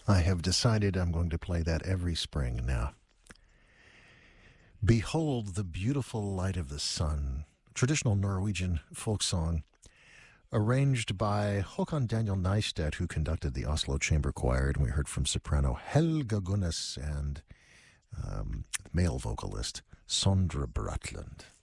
I have decided I'm going to play that every spring now. Behold the beautiful light of the sun, traditional Norwegian folk song, arranged by Håkon Daniel Nystedt, who conducted the Oslo Chamber Choir, and we heard from soprano Helga Gunnes and male vocalist Sondre Bratland.